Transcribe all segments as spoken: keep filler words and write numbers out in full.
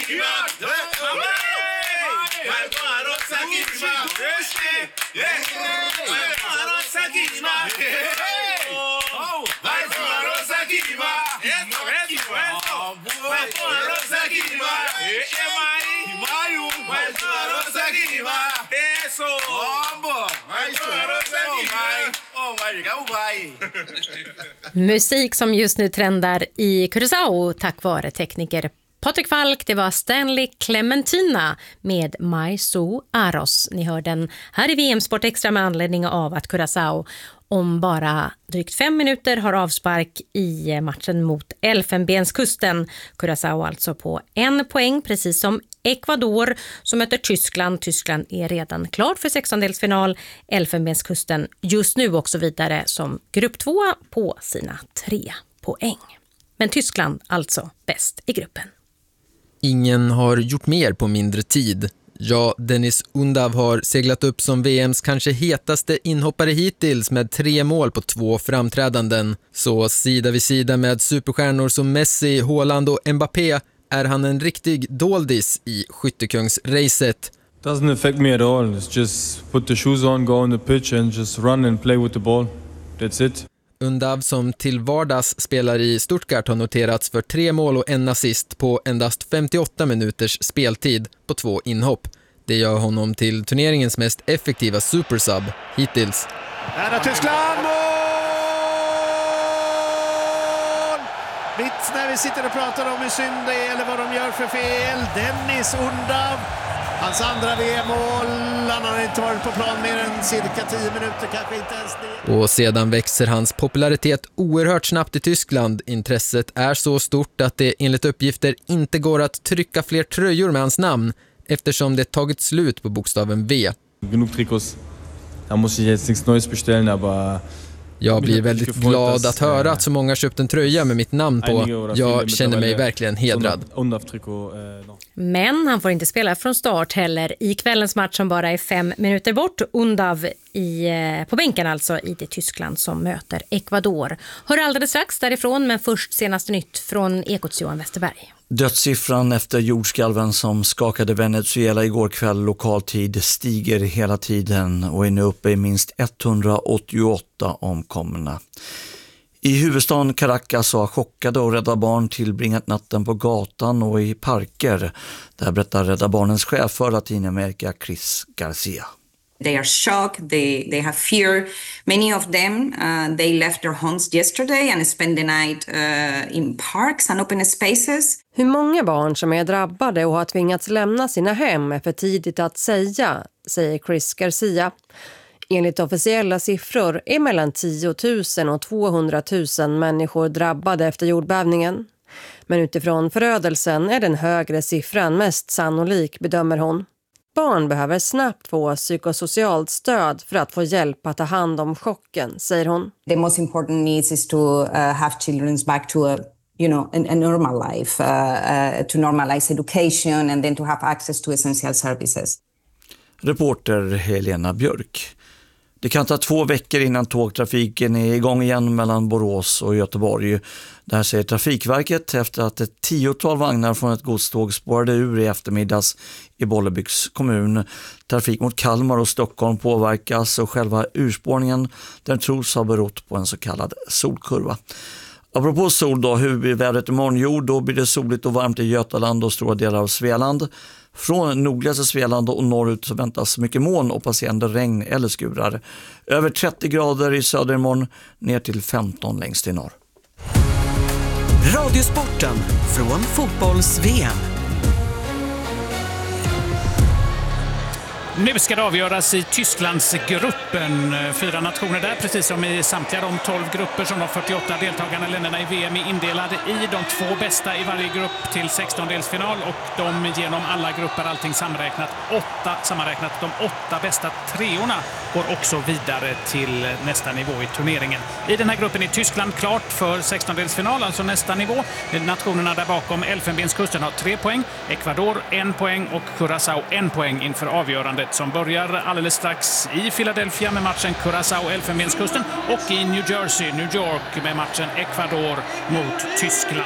Musik som just nu trendar i Curaçao tack vare tekniker Patrik Falk. Det var Stanley Clementina med My So Aros. Ni hör den här i V M Sport Extra med anledning av att Curaçao om bara drygt fem minuter har avspark i matchen mot Elfenbenskusten. Curaçao alltså på en poäng, precis som Ecuador som möter Tyskland. Tyskland är redan klart för sextondelsfinal. Elfenbenskusten just nu också vidare som grupp två på sina tre poäng. Men Tyskland alltså bäst i gruppen. Ingen har gjort mer på mindre tid. Ja, Dennis Undav har seglat upp som V M:s kanske hetaste inhoppare hittills med tre mål på två framträdanden. Så sida vid sida med superstjärnor som Messi, Haaland och Mbappé är han en riktig doldis i skyttekungsracet. Doesn't affect me at all. It's just put the shoes on, go on the pitch and just run and play with the ball. That's it. Undav som till vardags spelar i Stuttgart har noterats för tre mål och en assist på endast femtioåtta minuters speltid på två inhopp. Det gör honom till turneringens mest effektiva supersub hittills. Där är Tyskland mål! Mitt när vi sitter och pratar om hur synd det är eller vad de gör för fel. Dennis Undav. Hans andra V M-mål, han har inte varit på plan mer än cirka tio minuter, kanske inte ens det. Och sedan växer hans popularitet oerhört snabbt i Tyskland. Intresset är så stort att det enligt uppgifter inte går att trycka fler tröjor med hans namn eftersom det tagit slut på bokstaven V. Genug Trikots. Da muss ich jetzt nichts Neues bestellen, aber jag blir väldigt glad att höra att så många köpt en tröja med mitt namn på. Jag känner mig verkligen hedrad. Men han får inte spela från start heller i kvällens match som bara är fem minuter bort. Undav i, på bänken alltså i det Tyskland som möter Ecuador. Hör alldeles strax därifrån, men först senaste nytt från Ekots Johan Westerberg. Dödssiffran efter jordskalven som skakade Venezuela igår kväll lokaltid stiger hela tiden och är nu uppe i minst etthundraåttioåtta omkomna. I huvudstaden Caracas har chockade och Rädda Barn tillbringat natten på gatan och i parker. Där berättar Rädda Barnens chef för Latinamerika, Chris Garcia. They are shocked, they, they have fear. Many of them, uh, they left their homes yesterday and spent the night uh, in parks and open spaces. Hur många barn som är drabbade och har tvingats lämna sina hem är för tidigt att säga, säger Chris Garcia. Enligt officiella siffror är mellan tio tusen och tvåhundratusen människor drabbade efter jordbävningen. Men utifrån förödelsen är den högre siffran mest sannolik, bedömer hon. Barn behöver snabbt få psykosocialt stöd för att få hjälp att ta hand om chocken, säger hon. The most important needs is to uh, have children back to a, you know, a, a normal life, uh, uh, to normalize education and then to have access to essential services. Reporter Helena Björk. Det kan ta två veckor innan tågtrafiken är igång igen mellan Borås och Göteborg. Det här säger Trafikverket efter att ett tiotal vagnar från ett godståg spårade ur i eftermiddags i Bollebygds kommun. Trafik mot Kalmar och Stockholm påverkas och själva urspårningen den tros ha berott på en så kallad solkurva. Apropå sol då, hur blir vädret imorgon? Jo, då blir det soligt och varmt i Götaland och stora delar av Svealand. Från nordligaste Svealand och norrut så väntas mycket moln och passerande regn eller skurar. Över trettio grader i söder imorgon, ner till femton längst i norr. Radiosporten från fotbolls-V M. Nu ska det avgöras i Tysklandsgruppen. Fyra nationer där, precis som i samtliga de tolv grupper som de fyrtioåtta deltagarna länderna i V M är indelade i. De två bästa i varje grupp till sextondelsfinal och de genom alla grupper, allting samräknat, åtta sammanräknat. De åtta bästa treorna går också vidare till nästa nivå i turneringen. I den här gruppen är Tyskland klart för sextondelsfinal, alltså nästa nivå. Nationerna där bakom Elfenbenskusten har tre poäng, Ecuador en poäng och Curaçao en poäng inför avgörandet som börjar alldeles strax i Philadelphia med matchen Curaçao-Elfenbenskusten och i New Jersey, New York med matchen Ecuador mot Tyskland.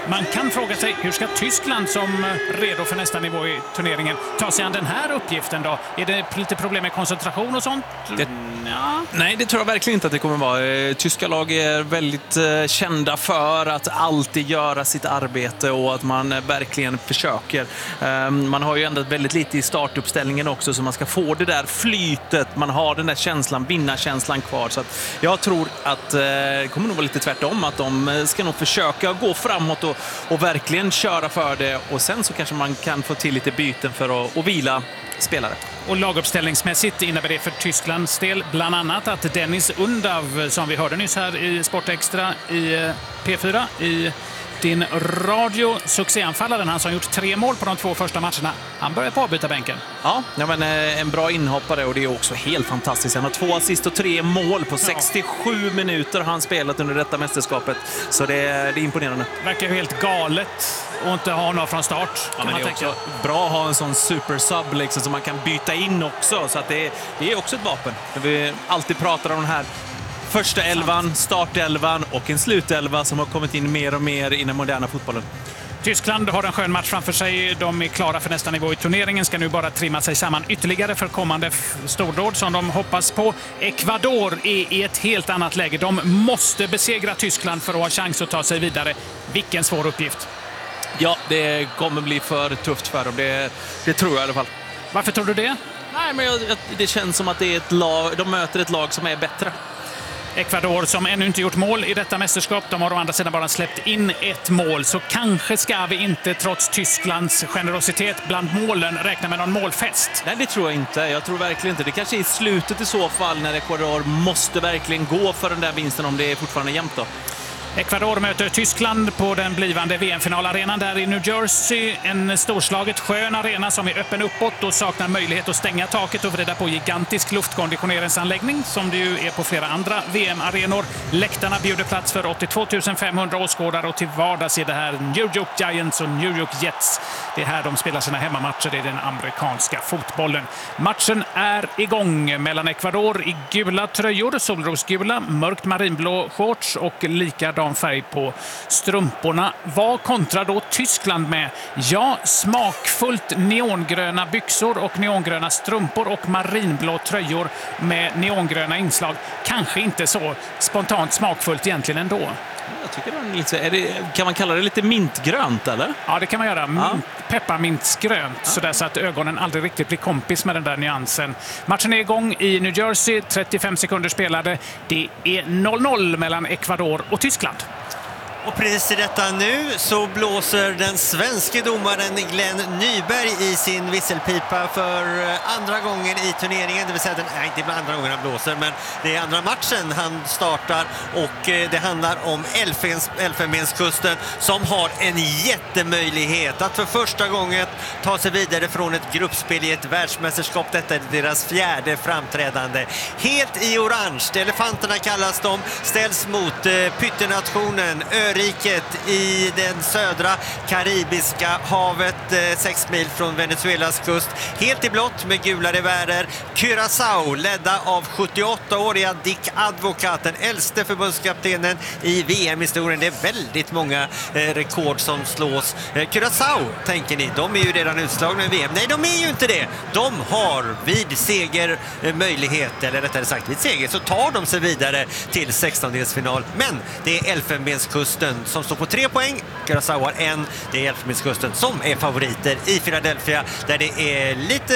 Man kan fråga sig, hur ska Tyskland som redo för nästa nivå i turneringen ta sig an den här uppgiften då? Är det lite problem med koncentration och sånt? Det, ja. Nej, det tror jag verkligen inte att det kommer vara. Tyska lag är väldigt eh, kända för att alltid göra sitt arbete och att man eh, verkligen försöker. Eh, man har ju ändrat väldigt lite i startuppställningen också, så man ska få det där flytet. Man har den där känslan, vinnarkänslan kvar. Så att jag tror att eh, det kommer nog vara lite tvärtom, att de ska nog försöka gå framåt och, och verkligen köra för det. Och sen så kanske man kan få till lite byten för att och vila spelare. Och laguppställningsmässigt innebär det för Tysklands del bland annat att Dennis Undav, som vi hörde nyss här i Sportextra i P fyra, i din radio, succéanfallaren, han som gjort tre mål på de två första matcherna, han börjar på avbytarbänken. Ja, ja men, en bra inhoppare, och det är också helt fantastiskt. Han har två assist och tre mål på sextiosju minuter har han spelat under detta mästerskapet. Så det, det är imponerande. Verkar ju helt galet och inte ha någon från start. Ja, men det är också bra att ha en sån supersub liksom, som man kan byta in också. Så att det, det är också ett vapen. Vi alltid pratar om den här första elvan, startelvan och en slutelva som har kommit in mer och mer i den moderna fotbollen. Tyskland har en skön match framför sig. De är klara för nästa nivå i turneringen. Ska nu bara trimma sig samman ytterligare för kommande stordåd som de hoppas på. Ecuador är i ett helt annat läge. De måste besegra Tyskland för att ha chans att ta sig vidare. Vilken svår uppgift. Ja, det kommer bli för tufft för dem. Det, det tror jag i alla fall. Varför tror du det? Nej, men jag, det känns som att det är ett lag, de möter ett lag som är bättre. Ecuador som ännu inte gjort mål i detta mästerskap. De har å andra sidan bara släppt in ett mål. Så kanske ska vi inte, trots Tysklands generositet bland målen, räkna med någon målfest. Nej, det tror jag inte. Jag tror verkligen inte. Det kanske är i slutet i så fall, när Ecuador måste verkligen gå för den där vinsten, om det är fortfarande jämnt då. Ecuador möter Tyskland på den blivande V M-finalarenan där i New Jersey. En storslaget skön arena som är öppen uppåt och saknar möjlighet att stänga taket och vrida på gigantisk luftkonditioneringsanläggning som det ju är på flera andra V M-arenor. Läktarna bjuder plats för åttiotvå tusen femhundra åskådare och till vardags är det här New York Giants och New York Jets. Det är här de spelar sina hemmamatcher i den amerikanska fotbollen. Matchen är igång mellan Ecuador i gula tröjor, solrosgula, mörkt marinblå shorts och likadan färg på strumporna. Vad kontrar då Tyskland med? Ja, smakfullt neongröna byxor och neongröna strumpor och marinblå tröjor med neongröna inslag. Kanske inte så spontant smakfullt egentligen ändå. Jag tycker det är lite, är det, kan man kalla det lite mintgrönt, eller? Ja, det kan man göra. Mint, ja. Pepparmintsgrönt, ja. Sådär så att ögonen aldrig riktigt blir kompis med den där nyansen. Matchen är igång i New Jersey, trettiofem sekunder spelade. Det är noll noll mellan Ecuador och Tyskland. Och precis i detta nu så blåser den svenska domaren Glenn Nyberg i sin visselpipa för andra gången i turneringen. Det vill säga, den är inte andra gången han blåser, men det är andra matchen han startar och det handlar om Elfens, Elfenbenskusten som har en jättemöjlighet att för första gången ta sig vidare från ett gruppspel i ett världsmästerskap. Detta är deras fjärde framträdande. Helt i orange, elefanterna kallas de, ställs mot eh, pyttenationen Öriket i den södra karibiska havet, eh, sex mil från Venezuelas kust. Helt i blått med gula revärer. Curaçao, ledda av sjuttioåttaåriga Dick Advocat, den äldste förbundskaptenen i V M-historien. Det är väldigt många eh, rekord som slås. Eh, Curaçao, tänker ni, de är ju redan utslagna i V M. Nej, de är ju inte det. De har vid seger eh, möjlighet, eller rättare sagt vid seger, så tar de sig vidare till sextondelsfinal. Men det är Elfenbenskusten som står på tre poäng. Curaçao har en. Det är Elfenbenskusten som är favoriter i Philadelphia, där det är lite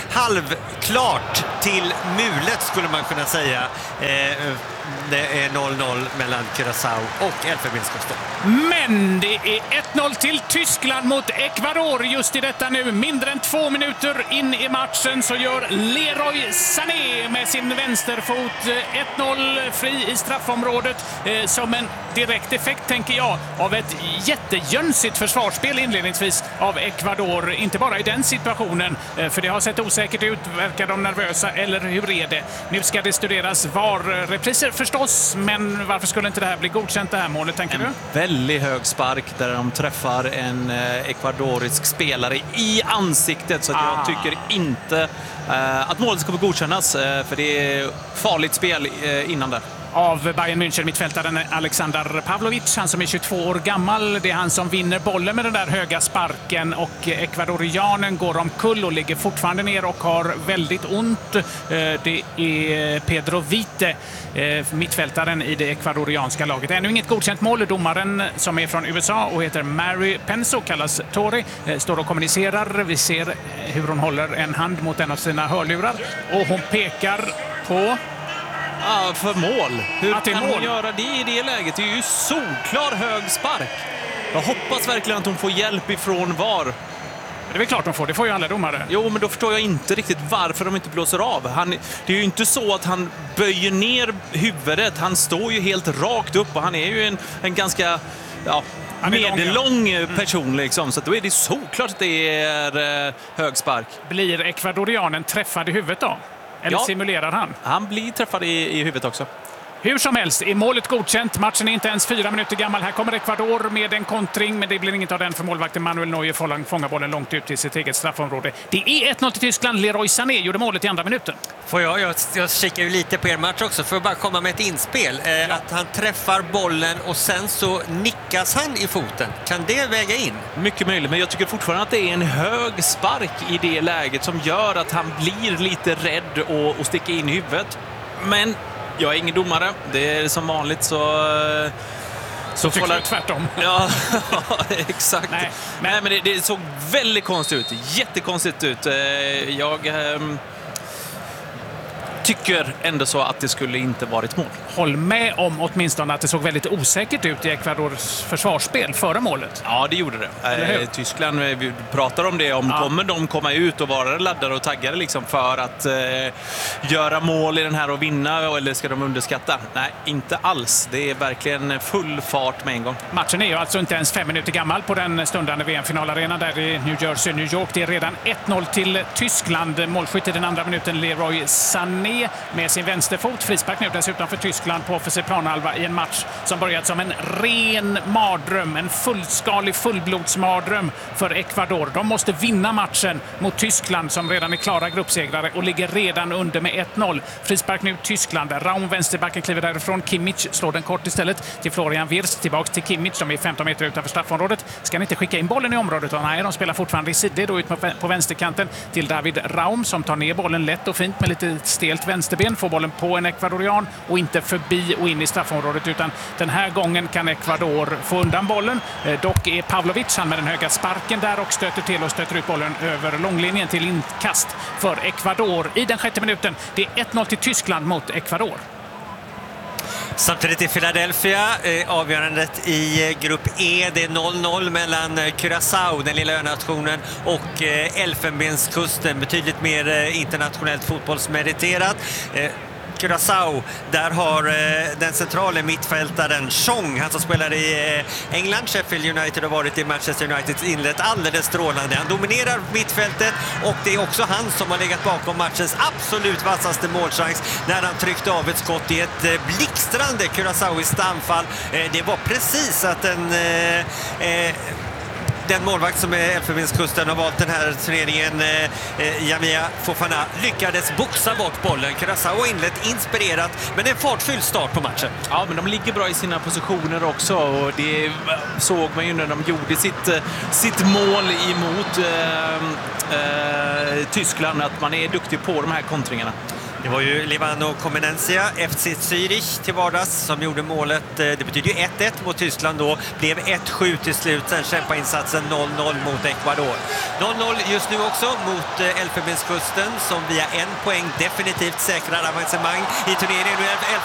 halvklart till mulet, skulle man kunna säga. Eh, det är noll noll mellan Curaçao och Elfenbenskusten. Men det är ett noll till Tyskland mot Ecuador just i detta nu. Mindre än två minuter in i matchen så gör Leroy Sané med sin vänsterfot ett noll fri i straffområdet eh, som en direkt effekt, tänker jag, av ett jättejönsigt försvarsspel inledningsvis av Ecuador. Inte bara i den situationen, eh, för det har sett osäkert ut. Verkar de nervösa, eller hur är det? Nu ska det studeras var repriser förstås, men varför skulle inte det här bli godkänt, det här målet, tänker en du? Väldigt hög spark där de träffar en eh, ekvadorisk spelare i ansiktet, så att jag ah. tycker inte eh, att målet ska få godkännas, eh, för det är farligt spel eh, innan det. av Bayern München, mittfältaren Alexander Pavlovic, han som är tjugotvå år gammal. Det är han som vinner bollen med den där höga sparken och ekvadorianen går omkull och ligger fortfarande ner och har väldigt ont. Det är Pedro Vite, mittfältaren i det ekvadorianska laget. Ännu inget godkänt mål. Domaren som är från U S A och heter Mary Penso, kallas Tori, står och kommunicerar. Vi ser hur hon håller en hand mot en av sina hörlurar och hon pekar på... Ja, för mål. Hur att det är kan mål. hon göra det i det läget? Det är ju solklar hög spark. Jag hoppas verkligen att hon får hjälp ifrån V A R. Det är väl klart de får, det får ju alla domare. Jo, men då förstår jag inte riktigt varför de inte blåser av. Han, det är ju inte så att han böjer ner huvudet. Han står ju helt rakt upp och han är ju en, en ganska ja, medellång person. Liksom. Så då är det såklart att det är eh, hög spark. Blir ekvadorianen träffad i huvudet då? Eller ja, simulerar han? Han blir träffad i, i huvudet också. Hur som helst, är målet godkänt. Matchen är inte ens fyra minuter gammal. Här kommer Ecuador med en kontring, men det blir inget av den för målvakten Manuel Neuer fångar bollen långt ut i sitt eget straffområde. Det är ett noll till Tyskland. Leroy Sané gjorde målet i andra minuten. Får jag, jag, jag kikar ju lite på er match också för att bara komma med ett inspel. Eh, ja. Att han träffar bollen och sen så nickas han i foten. Kan det väga in? Mycket möjligt, men jag tycker fortfarande att det är en hög spark i det läget som gör att han blir lite rädd och, och sticker in i huvudet. Men jag är ingen domare. Det är som vanligt så... Så tycker jag tvärtom. Ja, exakt. Nej, men, Nej, men det, det såg väldigt konstigt ut. Jättekonstigt ut. Jag... Ähm... tycker ändå så att det skulle inte varit mål. Håll med om åtminstone att det såg väldigt osäkert ut i Ecuadors försvarsspel före målet. Ja, det gjorde det. Eh, Tyskland, vi pratar om det. Om ja. Kommer de komma ut och vara laddade och taggade liksom för att eh, göra mål i den här och vinna, eller ska de underskatta? Nej, inte alls. Det är verkligen full fart med en gång. Matchen är ju alltså inte ens fem minuter gammal på den stundande V M-finalarenan där i New Jersey, New York. Det är redan ett noll till Tyskland. Målskytt i den andra minuten Leroy Sané med sin vänsterfot. Frispark nu dessutom för Tyskland på offensiv planhalva i en match som börjat som en ren mardröm, en fullskalig fullblodsmardröm för Ecuador. De måste vinna matchen mot Tyskland som redan är klara gruppsegrare och ligger redan under med ett noll. Frispark nu Tyskland. Raum, vänsterbacken, kliver därifrån. Kimmich slår den kort istället till Florian Wirtz. Tillbaks till Kimmich som är femton meter utanför straffområdet. Ska han inte skicka in bollen i området? Och nej, de spelar fortfarande i sidled då ut på vänsterkanten till David Raum som tar ner bollen lätt och fint med lite stelt vänsterben, får bollen på en ekvadorian och inte förbi och in i straffområdet, utan den här gången kan Ecuador få undan bollen. Eh, dock är Pavlovic han med den höga sparken där och stöter till och stöter ut bollen över långlinjen till inkast för Ecuador i den sjätte minuten. Det är ett noll till Tyskland mot Ecuador. Samtidigt i Philadelphia, eh, avgörandet i grupp E. Det är noll noll mellan Curaçao, den lilla önationen, och eh, Elfenbenskusten. Betydligt mer eh, internationellt fotbollsmeriterat. Eh, Curaçao, där har eh, den centrala mittfältaren Chong, han som spelar i eh, England, Sheffield United, har varit i Manchester United, inlett alldeles strålande. Han dominerar mittfältet och det är också han som har legat bakom matchens absolut vassaste målchans när han tryckte av ett skott i ett eh, blixtrande Curaçaoiskt anfall. Eh, det var precis att en... Eh, eh, Den målvakt som är Elfenbenskusten har valt den här turneringen, eh, Jamia Fofana, lyckades boxa bort bollen. Curaçao har inlett inspirerat, men en fartfylld start på matchen. Ja, men de ligger bra i sina positioner också, och det såg man ju när de gjorde sitt, sitt mål emot eh, eh, Tyskland, att man är duktig på de här kontringarna. Det var ju Livano Comenencia, F C Zürich till vardags, som gjorde målet. Det betyder ju ett ett mot Tyskland då. Blev ett sju till slut, sen kämpainsatsen noll noll mot Ecuador. noll noll just nu också mot Elfenbenskusten som via en poäng definitivt säkrar avancemang i turneringen. Nu är